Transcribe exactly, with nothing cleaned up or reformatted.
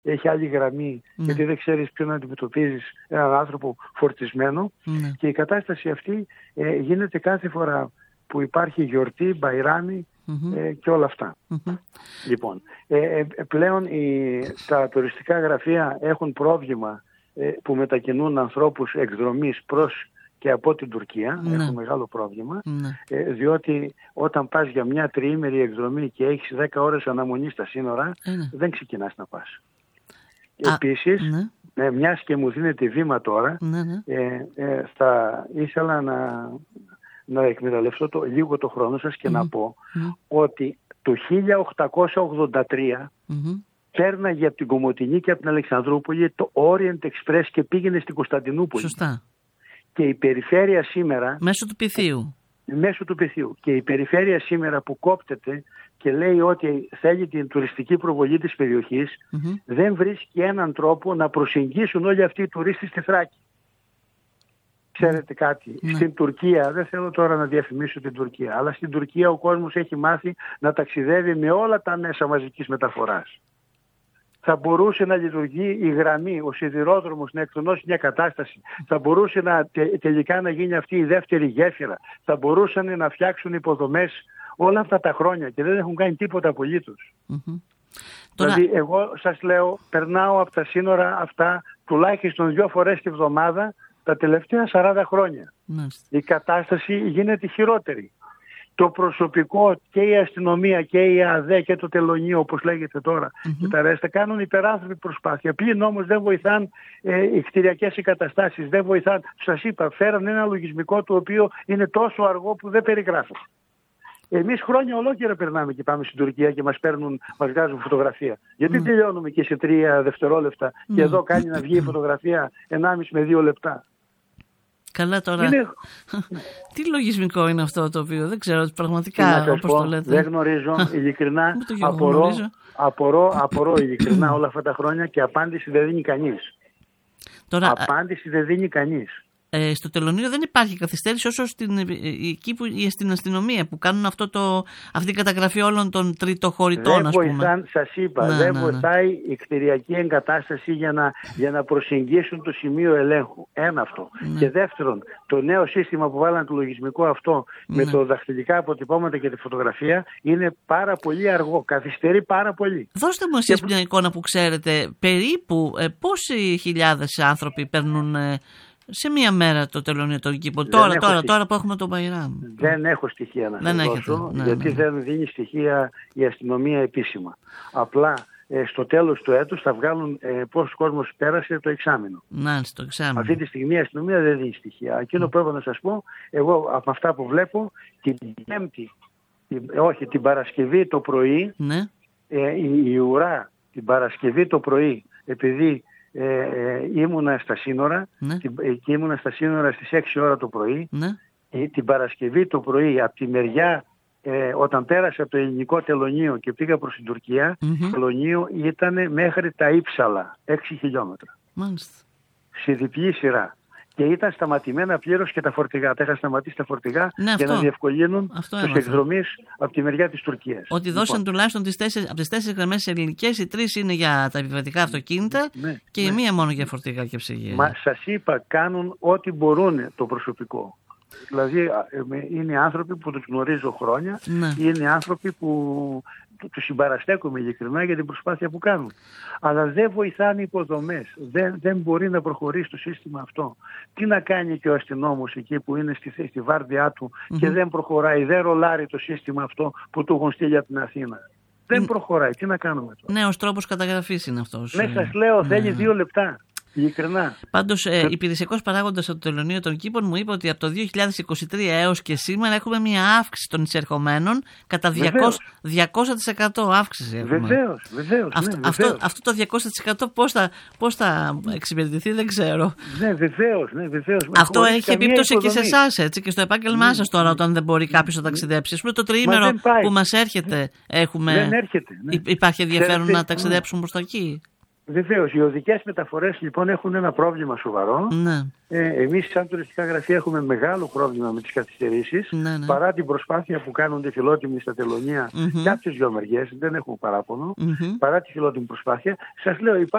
έχει άλλη γραμμή, ναι. γιατί δεν ξέρεις ποιον αντιμετωπίζεις, έναν άνθρωπο φορτισμένο. Ναι. Και η κατάσταση αυτή ε, γίνεται κάθε φορά που υπάρχει γιορτή, μπαϊράμι mm-hmm. ε, και όλα αυτά. Mm-hmm. Λοιπόν, ε, ε, πλέον οι, τα τουριστικά γραφεία έχουν πρόβλημα ε, που μετακινούν ανθρώπους εκδρομής προς και από την Τουρκία, ναι. έχουν μεγάλο πρόβλημα, ναι. ε, διότι όταν πας για μια τριήμερη εκδρομή και έχεις δέκα ώρες αναμονή στα σύνορα, ε, ναι. δεν ξεκινάς να πας. Α, Επίσης, ναι. ε, μιας και μου δίνεται βήμα τώρα, ναι, ναι. Ε, ε, θα ήθελα να, να εκμεταλλευτώ το, λίγο το χρόνο σας και mm-hmm. να πω mm-hmm. ότι το χίλια οκτακόσια ογδόντα τρία mm-hmm. πέρναγε από την Κομοτηνή και από την Αλεξανδρούπολη το Orient Express και πήγαινε στην Κωνσταντινούπολη. Σωστά. Και η περιφέρεια σήμερα... Μέσω του Πυθίου. Μέσω του Πυθίου. Και η περιφέρεια σήμερα που κόπτεται και λέει ότι θέλει την τουριστική προβολή της περιοχής, mm-hmm. δεν βρίσκει έναν τρόπο να προσεγγίσουν όλοι αυτοί οι τουρίστες στη Θράκη. Ξέρετε κάτι, mm-hmm. στην Τουρκία, δεν θέλω τώρα να διαφημίσω την Τουρκία, αλλά στην Τουρκία ο κόσμος έχει μάθει να ταξιδεύει με όλα τα μέσα μαζικής μεταφοράς. Θα μπορούσε να λειτουργεί η γραμμή, ο σιδηρόδρομος να εκτονώσει μια κατάσταση. Θα μπορούσε να, τε, τελικά να γίνει αυτή η δεύτερη γέφυρα. Θα μπορούσαν να φτιάξουν υποδομές όλα αυτά τα χρόνια και δεν έχουν κάνει τίποτα απολύτως. Mm-hmm. Δηλαδή Τώρα... εγώ σας λέω, περνάω από τα σύνορα αυτά τουλάχιστον δύο φορές τη βδομάδα τα τελευταία σαράντα χρόνια. Mm-hmm. Η κατάσταση γίνεται χειρότερη. Το προσωπικό και η αστυνομία και η ΑΔΕ και το τελωνείο, όπως λέγεται τώρα, mm-hmm. και τα ρέστα κάνουν υπεράνθρωπη προσπάθεια. Πλην όμως δεν βοηθάν ε, οι κτηριακές εγκαταστάσεις, δεν βοηθάν. Σας είπα, φέραν ένα λογισμικό το οποίο είναι τόσο αργό που δεν περιγράφεται. Εμείς χρόνια ολόκληρα περνάμε και πάμε στην Τουρκία και μας παίρνουν, μας βγάζουν φωτογραφία. Γιατί mm. τελειώνουμε και σε τρία δευτερόλεπτα mm. και εδώ κάνει να βγει η φωτογραφία ενάμιση με δύο λεπτά. Καλά τώρα. Είναι... Τι λογισμικό είναι αυτό το οποίο δεν ξέρω πραγματικά όπως το λέτε. Δεν γνωρίζω ειλικρινά. απορώ, απορώ, απορώ ειλικρινά όλα αυτά τα χρόνια και απάντηση δεν δίνει κανείς. Τώρα, απάντηση δεν δίνει κανείς. Ε, στο τελωνείο δεν υπάρχει καθυστέρηση όσο στην, εκεί που, στην αστυνομία που κάνουν αυτό το, αυτή την καταγραφή όλων των τριτοχωρητών. Δεν βοηθάν, σας είπα, ναι, δεν ναι, βοηθάει ναι. η κτηριακή εγκατάσταση για να, για να προσεγγίσουν το σημείο ελέγχου. Ένα αυτό. Ναι. Και δεύτερον, το νέο σύστημα που βάλανε το λογισμικό αυτό ναι. με το δαχτυλικά αποτυπώματα και τη φωτογραφία είναι πάρα πολύ αργό. Καθυστερεί πάρα πολύ. Δώστε μου εσείς και... μια εικόνα που ξέρετε περίπου ε, πόσοι χιλιάδες άνθρωποι παίρνουν... Ε, σε μία μέρα το τελωνείο των κήπων. Τώρα, τώρα, τώρα που έχουμε τον Μπαϊράμ. Δεν έχω στοιχεία να σας δώσω, ναι, γιατί ναι. δεν δίνει στοιχεία η αστυνομία επίσημα. Απλά ε, στο τέλος του έτους θα βγάλουν ε, πόσος κόσμος πέρασε το εξάμηνο. Να, το εξάμηνο. Αυτή τη στιγμή η αστυνομία δεν δίνει στοιχεία. Εκείνο που έπρεπε να σας πω, εγώ από αυτά που βλέπω, την Πέμπτη, την, όχι, την Παρασκευή το πρωί, ναι. ε, η, η ουρά την Παρασκευή το πρωί, επειδή Ε, ε, ήμουνα στα σύνορα ναι. και ήμουνα στα σύνορα στις έξι ώρα το πρωί ναι. ε, την Παρασκευή το πρωί από τη μεριά ε, όταν πέρασα από το ελληνικό τελωνείο και πήγα προς την Τουρκία mm-hmm. το τελωνείο ήταν μέχρι τα Ήψαλα έξι χιλιόμετρα. Μάλιστα. Σε διπλή σειρά και ήταν σταματημένα πλήρως και τα φορτηγά. Τα είχα σταματήσει τα φορτηγά ναι, για αυτό. να διευκολύνουν τους εκδρομείς από τη μεριά της Τουρκίας. Ότι λοιπόν. δώσαν τουλάχιστον τις τέσσερις, από τις τέσσερις γραμμές ελληνικές, οι τρεις είναι για τα επιβατικά αυτοκίνητα ναι, και ναι. η μία μόνο για φορτηγά και ψυγεία. Μα σας είπα, κάνουν ό,τι μπορούν το προσωπικό. Δηλαδή είναι άνθρωποι που τους γνωρίζω χρόνια, ναι. είναι άνθρωποι που τους συμπαραστέκουμε ειλικρινά για την προσπάθεια που κάνουν. Αλλά δεν βοηθάνε οι υποδομές. Δεν, δεν μπορεί να προχωρήσει το σύστημα αυτό. Τι να κάνει και ο αστυνόμος εκεί που είναι στη, στη βάρδιά του mm-hmm. και δεν προχωράει, δεν ρολάρει το σύστημα αυτό που του έχουν στείλει από την Αθήνα. Δεν mm. προχωράει. Τι να κάνουμε τώρα. Νέος τρόπος καταγραφής είναι αυτός. Ναι, σας λέω, θέλει ναι. δύο λεπτά. Ειλικρινά. Πάντως, ε, υπηρεσιακός παράγοντας από το τελωνείο των κήπων μου είπε ότι από το δύο χιλιάδες είκοσι τρία έως και σήμερα έχουμε μια αύξηση των εισερχομένων κατά διακόσια τοις εκατό αύξηση. Βεβαίως, βεβαίως. Αυτό, ναι, αυτό, αυτό το διακόσια τοις εκατό πώς θα, πώς θα εξυπηρετηθεί δεν ξέρω. Ναι, βεβαίως. Ναι, βεβαίως. Αυτό έχει επίπτωση και σε εσάς έτσι, και στο επάγγελμά ναι, σας τώρα, ναι, όταν δεν μπορεί κάποιος να ταξιδέψει. Ας πούμε το τριήμερο που μας έρχεται, έχουμε... δεν έρχεται. Ναι. Υπάρχει ενδιαφέρον να ταξιδέψουν προς τα εκεί. Βεβαίως, οι οδικές μεταφορές λοιπόν έχουν ένα πρόβλημα σοβαρό. Ναι. Ε, εμείς σαν τουριστικά γραφεία έχουμε μεγάλο πρόβλημα με τις καθυστερήσεις. Ναι, ναι. Παρά την προσπάθεια που κάνουν οι φιλότιμοι στα τελωνεία mm-hmm. και από τις δυο μεριές, δεν έχουμε παράπονο. Mm-hmm. Παρά τη φιλότιμη προσπάθεια, σας λέω